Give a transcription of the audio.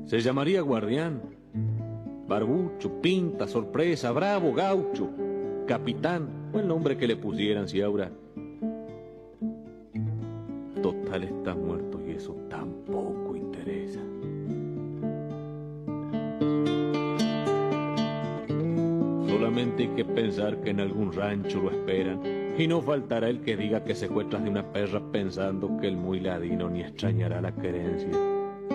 Se llamaría Guardián. Barbucho, pinta, sorpresa, bravo, gaucho, capitán, o el nombre que le pusieran si ahora. Total está muerto y eso tampoco interesa. Solamente hay que pensar que en algún rancho lo esperan y no faltará el que diga que se fue tras de una perra pensando que el muy ladino ni extrañará la querencia.